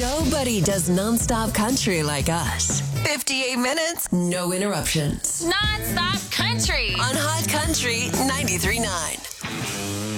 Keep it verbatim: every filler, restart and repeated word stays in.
Nobody does nonstop country like us. fifty-eight minutes, no interruptions. Non-stop country On Hot Country ninety-three point nine.